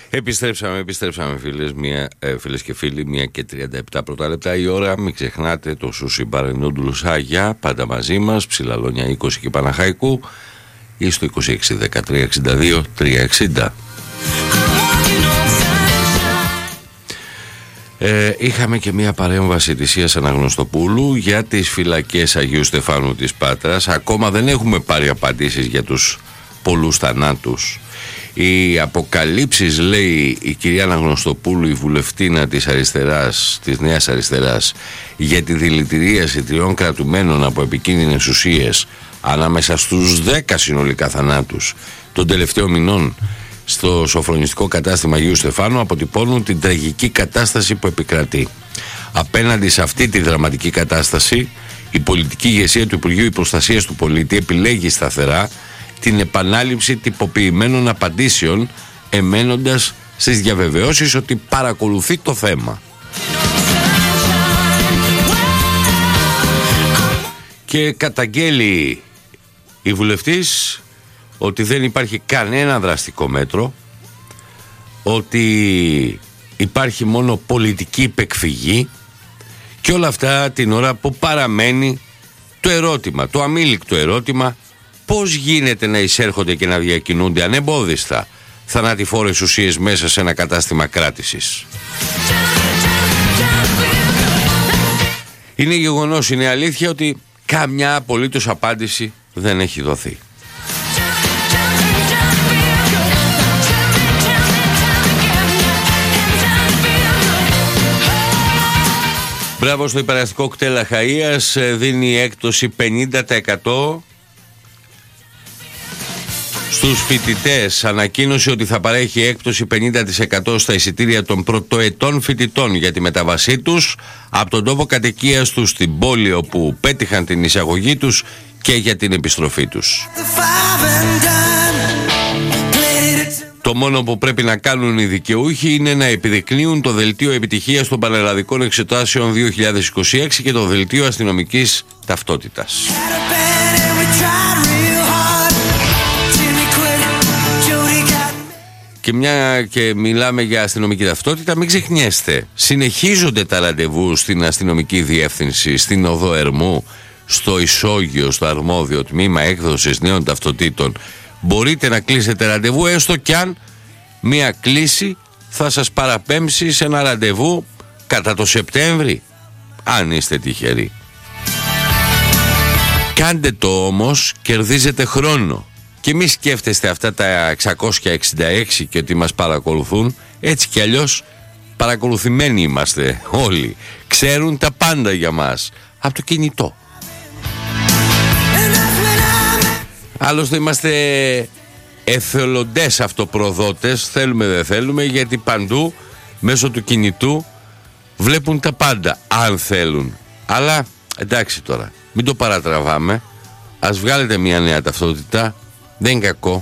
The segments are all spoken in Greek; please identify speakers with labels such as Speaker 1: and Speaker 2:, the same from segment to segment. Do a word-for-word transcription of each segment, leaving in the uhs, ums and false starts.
Speaker 1: Επιστρέψαμε, επιστρέψαμε φίλες, μια, ε, φίλες και φίλοι, μία και τριάντα επτά πρώτα λεπτά η ώρα. Μην ξεχνάτε το Σούσι Μπαρ Νούντλους Άγια, πάντα μαζί μας, Ψηλαλόνια είκοσι και Παναχαϊκού, ή στο είκοσι έξι δεκατρία εξήντα δύο τριακόσια εξήντα. Ε, είχαμε και μια παρέμβαση της Ιας Αναγνωστοπούλου για τις φυλακές Αγίου Στεφάνου της Πάτρας. Ακόμα δεν έχουμε πάρει απαντήσεις για τους πολλούς θανάτους. Οι αποκαλύψεις, λέει η κυρία Αναγνωστοπούλου, η βουλευτήνα της αριστεράς, της Νέας Αριστεράς, για τη δηλητηρίαση τριών κρατουμένων από επικίνδυνες ουσίες, ανάμεσα στους δέκα συνολικά θανάτους των τελευταίων μηνών στο σοφρονιστικό κατάστημα Αγίου Στεφάνου, αποτυπώνουν την τραγική κατάσταση που επικρατεί. Απέναντι σε αυτή τη δραματική κατάσταση, η πολιτική ηγεσία του Υπουργείου Προστασίας του Πολίτη επιλέγει σταθερά την επανάληψη τυποποιημένων απαντήσεων, εμένοντας στις διαβεβαιώσεις ότι παρακολουθεί το θέμα. Και καταγγέλει η βουλευτής ότι δεν υπάρχει κανένα δραστικό μέτρο, ότι υπάρχει μόνο πολιτική υπεκφυγή, και όλα αυτά την ώρα που παραμένει το ερώτημα, το αμήλικτο ερώτημα, πώς γίνεται να εισέρχονται και να διακινούνται ανεμπόδιστα θανατηφόρες ουσίες μέσα σε ένα κατάστημα κράτησης. Είναι γεγονός, είναι αλήθεια ότι καμιά απολύτως απάντηση δεν έχει δοθεί. Μπράβο στο υπεραστικό κτέλ Αχαΐας, δίνει έκπτωση πενήντα τοις εκατό στους φοιτητές. Ανακοίνωσε ότι θα παρέχει έκπτωση πενήντα τοις εκατό στα εισιτήρια των πρωτοετών φοιτητών για τη μεταβασή τους από τον τόπο κατοικίας τους στην πόλη όπου πέτυχαν την εισαγωγή τους και για την επιστροφή τους. Το μόνο που πρέπει να κάνουν οι δικαιούχοι είναι να επιδεικνύουν το δελτίο επιτυχίας των πανελλαδικών εξετάσεων δύο χιλιάδες είκοσι έξι και το δελτίο αστυνομικής ταυτότητας. Και μια και μιλάμε για αστυνομική ταυτότητα, μην ξεχνιέστε, συνεχίζονται τα ραντεβού στην αστυνομική διεύθυνση, στην οδό Ερμού, στο Ισόγειο, στο αρμόδιο τμήμα έκδοσης νέων ταυτοτήτων. Μπορείτε να κλείσετε ραντεβού, έστω κι αν μια κλήση θα σας παραπέμψει σε ένα ραντεβού κατά το Σεπτέμβρη, αν είστε τυχεροί. Κάντε το όμως, κερδίζετε χρόνο. Και μη σκέφτεστε αυτά τα εξακόσια εξήντα έξι και ότι μας παρακολουθούν. Έτσι κι αλλιώς παρακολουθημένοι είμαστε όλοι. Ξέρουν τα πάντα για μας από το κινητό. Άλλωστε είμαστε εθελοντές αυτοπροδότες, θέλουμε δεν θέλουμε, γιατί παντού μέσω του κινητού βλέπουν τα πάντα, αν θέλουν. Αλλά εντάξει τώρα, μην το παρατραβάμε. Ας βγάλετε μια νέα ταυτότητα, δεν είναι κακό.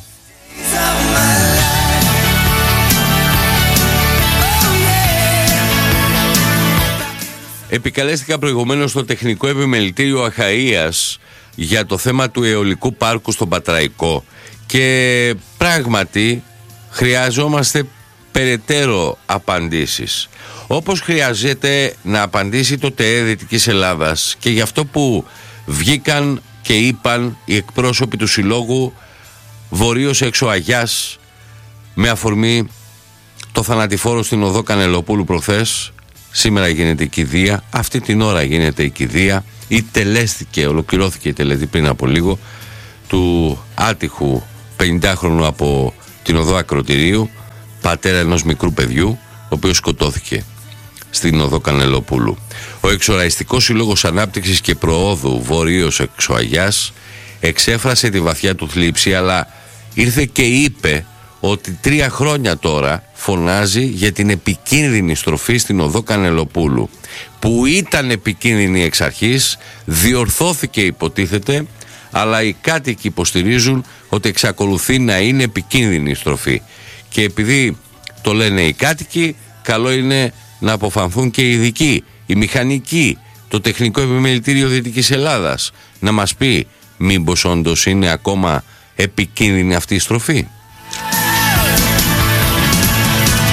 Speaker 1: Επικαλέστηκα προηγουμένως στο τεχνικό επιμελητήριο Αχαΐας για το θέμα του αιωλικού πάρκου στον Πατραϊκό, και πράγματι χρειαζόμαστε περαιτέρω απαντήσεις, όπως χρειάζεται να απαντήσει το ΤΕΕ Δυτικής Ελλάδας, και γι' αυτό που βγήκαν και είπαν οι εκπρόσωποι του Συλλόγου Βορείος Εξωαγιάς με αφορμή το θανατηφόρο στην οδό Κανελοπούλου προχθές. Σήμερα γίνεται η κηδεία, αυτή την ώρα γίνεται η κηδεία, ή τελέστηκε, ολοκληρώθηκε η τελετή πριν από λίγο, του άτυχου πενηντάχρονου από την οδό Ακροτηρίου, πατέρα ενός μικρού παιδιού, ο οποίος σκοτώθηκε στην οδό Κανελοπούλου. Ο Εξοραϊστικός Σύλλογος Ανάπτυξης και Προόδου Βορείος Εξωαγιάς εξέφρασε τη βαθιά του θλίψη, αλλά ήρθε και είπε ότι τρία χρόνια τώρα φωνάζει για την επικίνδυνη στροφή στην οδό Κανελοπούλου, που ήταν επικίνδυνη εξ αρχής, διορθώθηκε υποτίθεται, αλλά οι κάτοικοι υποστηρίζουν ότι εξακολουθεί να είναι επικίνδυνη η στροφή. Και επειδή το λένε οι κάτοικοι, καλό είναι να αποφανθούν και οι ειδικοί, οι μηχανικοί, το τεχνικό επιμελητήριο Δυτικής Ελλάδας, να μας πει μήπως όντως είναι ακόμα επικίνδυνη αυτή η στροφή.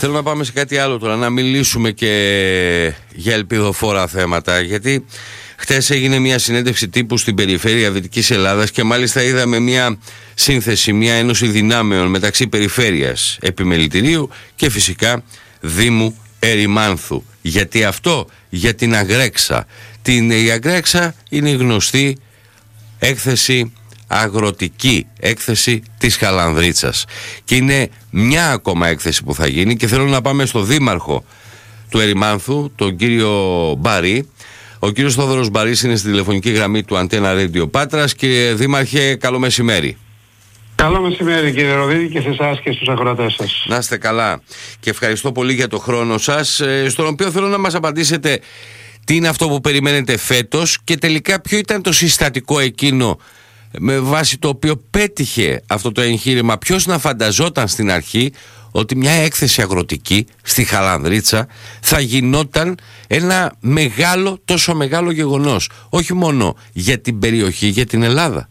Speaker 1: Θέλω να πάμε σε κάτι άλλο τώρα, να μιλήσουμε και για ελπιδοφόρα θέματα, γιατί χτες έγινε μια συνέντευξη τύπου στην περιφέρεια Δυτικής Ελλάδας και μάλιστα είδαμε μια σύνθεση, μια ένωση δυνάμεων μεταξύ περιφέρειας Επιμελητηρίου και φυσικά Δήμου Ερημάνθου. Γιατί αυτό? Για την Αγρέξα. Την, η Αγρέξα είναι η γνωστή έκθεση αγροτική, έκθεση της Χαλανδρίτσας, και είναι μια ακόμα έκθεση που θα γίνει, και θέλω να πάμε στο δήμαρχο του Ερημάνθου, τον κύριο Μπαρί. Ο κύριος Θόδωρος Μπαρής είναι στη τηλεφωνική γραμμή του Αντένα Radio Πάτρας. Κύριε Δήμαρχε, καλό μεσημέρι.
Speaker 2: Καλό μεσημέρι κύριε Ροδίδη, και σε εσάς και στους ακροατές σας.
Speaker 1: Να είστε καλά και ευχαριστώ πολύ για το χρόνο σας, στον οποίο θέλω να μας απαντήσετε τι είναι αυτό που περιμένετε φέτος και τελικά ποιο ήταν το συστατικό εκείνο με βάση το οποίο πέτυχε αυτό το εγχείρημα. Ποιος να φανταζόταν στην αρχή ότι μια έκθεση αγροτική στη Χαλανδρίτσα θα γινόταν ένα μεγάλο, τόσο μεγάλο γεγονός, όχι μόνο για την περιοχή, για την Ελλάδα.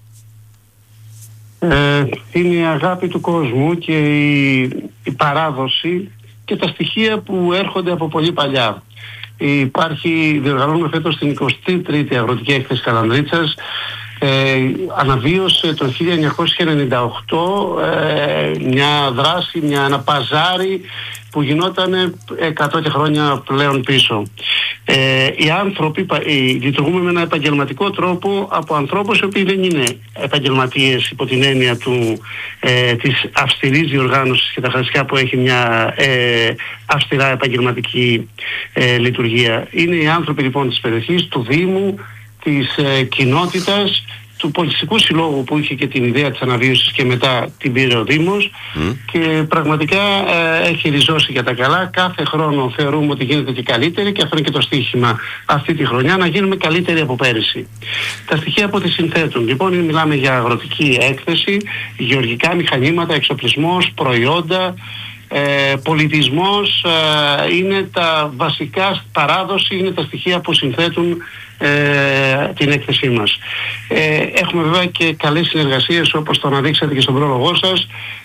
Speaker 2: Ε, είναι η αγάπη του κόσμου και η, η παράδοση και τα στοιχεία που έρχονται από πολύ παλιά. Υπάρχει, διοργανώνουμε φέτος την εικοστή τρίτη αγροτική έκθεση Χαλανδρίτσας. Ε, αναβίωσε το χίλια εννιακόσια ενενήντα οκτώ ε, μια δράση, μια, ένα παζάρι που γινόταν εκατό και χρόνια πλέον πίσω. Ε, οι άνθρωποι ε, λειτουργούμε με ένα επαγγελματικό τρόπο από ανθρώπους οι οποίοι δεν είναι επαγγελματίες υπό την έννοια του, ε, της αυστηρής διοργάνωσης και τα χαρακτηριστικά που έχει μια ε, αυστηρά επαγγελματική ε, λειτουργία. Είναι οι άνθρωποι λοιπόν της περιοχής, του Δήμου, της ε, κοινότητας, του πολιτιστικού συλλόγου που είχε και την ιδέα της αναβίωσης και μετά την πήρε ο Δήμος mm. και πραγματικά ε, έχει ριζώσει για τα καλά. Κάθε χρόνο θεωρούμε ότι γίνεται και καλύτερη, και αυτό είναι και το στοίχημα αυτή τη χρονιά, να γίνουμε καλύτεροι από πέρυσι. Τα στοιχεία από τη συνθέτουν. Λοιπόν, μιλάμε για αγροτική έκθεση, γεωργικά μηχανήματα, εξοπλισμός, προϊόντα, Ε, πολιτισμός, ε, είναι τα βασικά, παράδοση είναι τα στοιχεία που συνθέτουν ε, την έκθεσή μας. Ε, έχουμε βέβαια και καλές συνεργασίες, όπως το αναδείξατε και στον πρόλογό σας.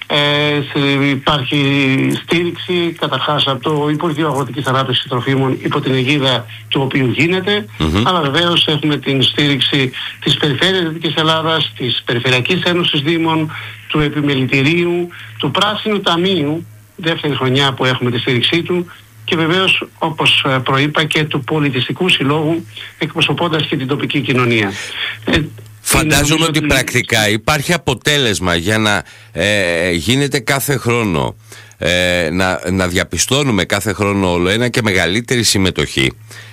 Speaker 2: Ε, υπάρχει στήριξη καταρχάς από το Υπουργείο Αγροτικής Ανάπτυξης Τροφίμων, υπό την αιγίδα του οποίου γίνεται, mm-hmm. αλλά βεβαίως έχουμε την στήριξη της Περιφέρειας Δυτικής Ελλάδας, της Περιφερειακής Ένωσης Δήμων, του Επιμελητηρίου, του Πράσινου Ταμείου, δεύτερη χρονιά που έχουμε τη στήριξή του, και βεβαίως, όπως προείπα, και του πολιτιστικού συλλόγου, εκπροσωπώντας και την τοπική κοινωνία. Ε,
Speaker 1: Φαντάζομαι ότι, ότι πρακτικά υπάρχει αποτέλεσμα για να ε, γίνεται κάθε χρόνο, ε, να, να διαπιστώνουμε κάθε χρόνο όλο ένα και μεγαλύτερη συμμετοχή.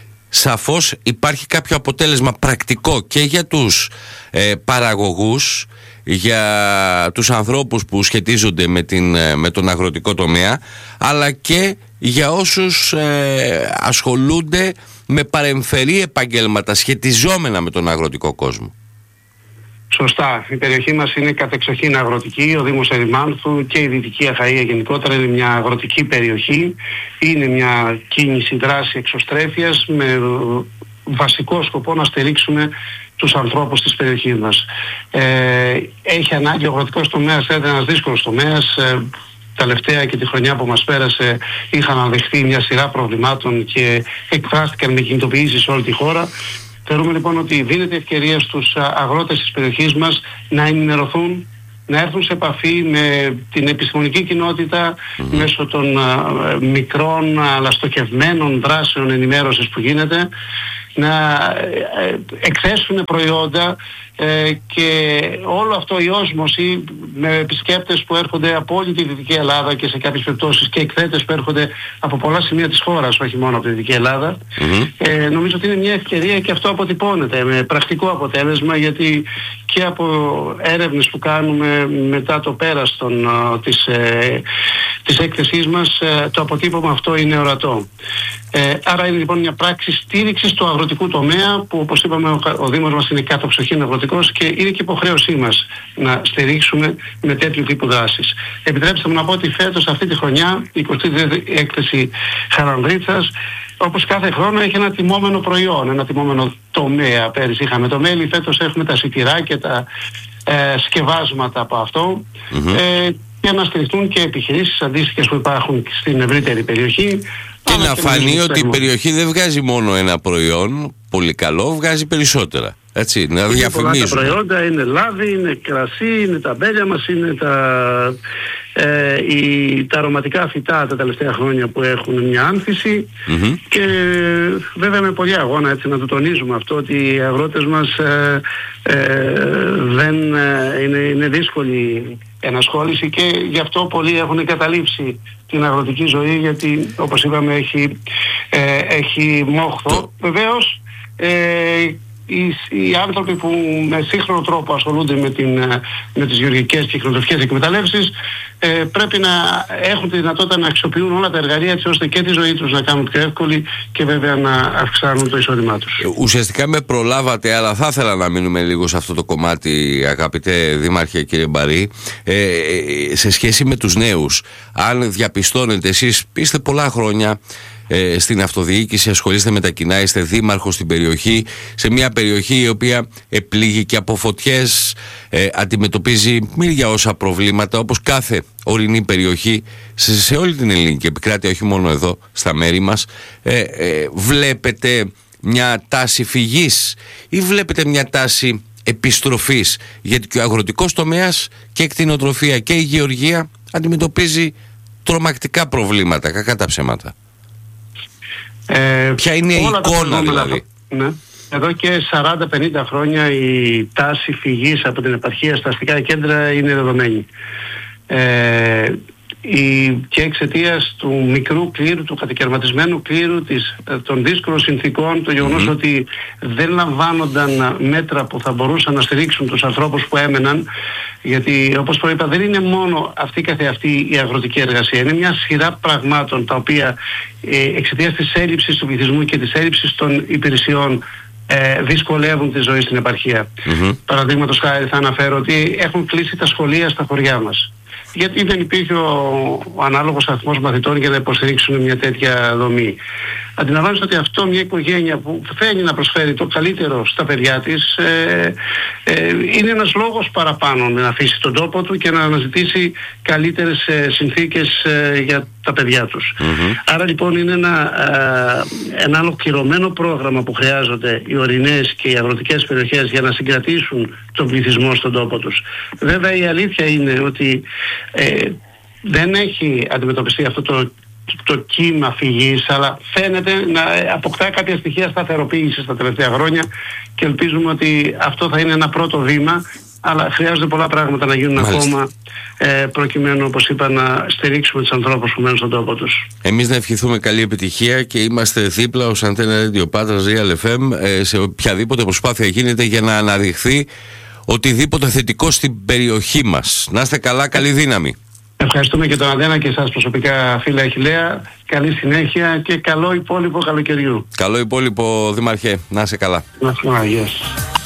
Speaker 1: Σαφώς υπάρχει κάποιο αποτέλεσμα πρακτικό και για τους ε, παραγωγούς, για τους ανθρώπους που σχετίζονται με, την, με τον αγροτικό τομέα, αλλά και για όσους ε, ασχολούνται με παρεμφερή επαγγέλματα σχετιζόμενα με τον αγροτικό κόσμο.
Speaker 2: Σωστά. Η περιοχή μας είναι κατεξοχήν αγροτική. Ο Δήμος Ερημάνθου και η Δυτική Αχαΐα γενικότερα είναι μια αγροτική περιοχή. Είναι μια κίνηση, δράση εξωστρέφειας με βασικό σκοπό να στηρίξουμε τους ανθρώπους της περιοχής μας. Ε, έχει ανάγκη ο αγροτικός τομέας, είναι ένας δύσκολος τομέας. Ε, τελευταία και τη χρονιά που μας πέρασε είχαν αναδεχθεί μια σειρά προβλημάτων και εκφράστηκαν με κινητοποιήσεις σε όλη τη χώρα. Θεωρούμε λοιπόν ότι δίνεται ευκαιρία στους αγρότες της περιοχής μας να ενημερωθούν, να έρθουν σε επαφή με την επιστημονική κοινότητα mm-hmm. μέσω των uh, μικρών αλλά στοχευμένων δράσεων ενημέρωσης που γίνεται, να ε, εκθέσουν προϊόντα ε, και όλο αυτό η όσμωση με επισκέπτες που έρχονται από όλη τη Δυτική Ελλάδα και σε κάποιες περιπτώσεις και εκθέτες που έρχονται από πολλά σημεία της χώρας, όχι μόνο από τη Δυτική Ελλάδα. Mm-hmm. Ε, νομίζω ότι είναι μια ευκαιρία και αυτό αποτυπώνεται με πρακτικό αποτέλεσμα, γιατί και από έρευνες που κάνουμε μετά το πέρας των, της, ε, της έκθεσής μας, ε, το αποτύπωμα αυτό είναι ορατό. Ε, άρα είναι λοιπόν μια πράξη στήριξης του αγροτικού τομέα που, όπως είπαμε, ο, ο Δήμος μας είναι κατοψυχήν αγροτικός και είναι και υποχρέωσή μας να στηρίξουμε με τέτοιου τύπου δράσεις. Επιτρέψτε μου να πω ότι φέτος αυτή τη χρονιά η εικοστή τρίτη έκθεση Χαλανδρίτσας, όπως κάθε χρόνο, έχει ένα τιμόμενο προϊόν, ένα τιμόμενο τομέα. Πέρυσι είχαμε το μέλι, φέτος έχουμε τα σιτηρά και τα ε, σκευάσματα από αυτό. Mm-hmm. Ε, για να στηριχτούν και επιχειρήσεις αντίστοιχες που υπάρχουν στην ευρύτερη περιοχή.
Speaker 1: Και να φανεί ότι η περιοχή δεν βγάζει μόνο ένα προϊόν πολύ καλό, βγάζει περισσότερα. Έτσι, να διαφημίζουν.
Speaker 2: Τα προϊόντα είναι λάδι, είναι κρασί, είναι τα μπέλια μας, είναι τα, ε, οι, τα αρωματικά φυτά τα τελευταία χρόνια που έχουν μια άνθηση. Mm-hmm. Και βέβαια με πολύ αγώνα, έτσι, να το τονίζουμε αυτό, ότι οι αγρότες μας ε, ε, δεν ε, είναι, είναι δύσκολη ενασχόληση και γι' αυτό πολλοί έχουν καταλήψει την αγροτική ζωή, γιατί όπως είπαμε έχει, ε, έχει μόχθο. Βεβαίως ε, οι, οι άνθρωποι που με σύγχρονο τρόπο ασχολούνται με, την, με τις γεωργικές και κτηνοτροφικές εκμεταλλεύσεις ε, πρέπει να έχουν τη δυνατότητα να αξιοποιούν όλα τα εργαλεία, έτσι ώστε και τη ζωή τους να κάνουν πιο εύκολη και βέβαια να αυξάνουν το εισόδημά τους.
Speaker 1: Ουσιαστικά με προλάβατε, αλλά θα ήθελα να μείνουμε λίγο σε αυτό το κομμάτι, αγαπητέ Δήμαρχε κύριε Μπαρή, ε, σε σχέση με τους νέους. Αν διαπιστώνετε, εσείς είστε πολλά χρόνια Ε, στην αυτοδιοίκηση, ασχολείστε με τα κοινά, είστε δήμαρχος στην περιοχή, σε μια περιοχή η οποία επλήγει και από φωτιές, ε, αντιμετωπίζει μίλια όσα προβλήματα όπως κάθε ορεινή περιοχή σε, σε όλη την ελληνική επικράτεια, όχι μόνο εδώ στα μέρη μας. ε, ε, βλέπετε μια τάση φυγής ή βλέπετε μια τάση επιστροφής, γιατί και ο αγροτικός τομέας και η κτηνοτροφία και η γεωργία αντιμετωπίζει τρομακτικά προβλήματα, κακά τα ψέματα?
Speaker 2: Ε,
Speaker 1: Ποια είναι η εικόνα δηλαδή?
Speaker 2: Ναι. Εδώ και σαράντα πενήντα χρόνια η τάση φυγής από την επαρχία στα αστικά κέντρα είναι δεδομένη. Ε, η, και εξαιτίας του μικρού κλήρου, του κατοικιαρματισμένου κλήρου, της, των δύσκολων συνθήκων, το γεγονός mm-hmm. ότι δεν λαμβάνονταν μέτρα που θα μπορούσαν να στηρίξουν τους ανθρώπους που έμεναν, γιατί όπως προείπα δεν είναι μόνο αυτή καθεαυτή η αγροτική εργασία, είναι μια σειρά πραγμάτων τα οποία ε, εξαιτίας της έλλειψης του πληθυσμού και της έλλειψης των υπηρεσιών ε, δυσκολεύουν τη ζωή στην επαρχία. Mm-hmm. Παραδείγματος χάρη θα αναφέρω ότι έχουν κλείσει τα σχολεία στα χωριά μας, γιατί δεν υπήρχε ο, ο ανάλογος αριθμός μαθητών για να υποστηρίξουν μια τέτοια δομή. Αντιλαμβάνεστε ότι αυτό μια οικογένεια που θέλει να προσφέρει το καλύτερο στα παιδιά της ε, ε, είναι ένας λόγος παραπάνω να αφήσει τον τόπο του και να αναζητήσει καλύτερες ε, συνθήκες ε, για τα παιδιά τους. Mm-hmm. Άρα λοιπόν είναι ένα, ε, ένα ολοκληρωμένο πρόγραμμα που χρειάζονται οι ορεινές και οι αγροτικές περιοχές για να συγκρατήσουν τον πληθυσμό στον τόπο τους. Βέβαια η αλήθεια είναι ότι ε, δεν έχει αντιμετωπιστεί αυτό το το κύμα φυγής, αλλά φαίνεται να αποκτά κάποια στοιχεία σταθεροποίησης τα τελευταία χρόνια και ελπίζουμε ότι αυτό θα είναι ένα πρώτο βήμα, αλλά χρειάζονται πολλά πράγματα να γίνουν. Μάλιστα. Ακόμα ε, προκειμένου, όπως είπα, να στηρίξουμε τους ανθρώπους που μένουν στον τόπο τους.
Speaker 1: Εμείς να ευχηθούμε καλή επιτυχία και είμαστε δίπλα ως Αντένα Radio Patras Real εφ εμ ε, σε οποιαδήποτε προσπάθεια γίνεται για να αναδειχθεί οτιδήποτε θετικό στην περιοχή μας. Να είστε καλά, καλή δύναμη.
Speaker 2: Ευχαριστούμε και τον Αντένα και εσάς προσωπικά, φίλε Αχιλλέα. Καλή συνέχεια και καλό υπόλοιπο καλοκαιριού.
Speaker 1: Καλό υπόλοιπο, Δήμαρχε. Να είσαι καλά.
Speaker 2: Να είσαι καλά, yes.